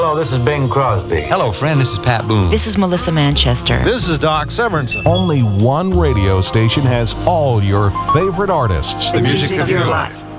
Hello, this is Bing Crosby. Hello, friend. This is Pat Boone. This is Melissa Manchester. This is Doc Severinsen. Only one radio station has all your favorite artists. The music of your life.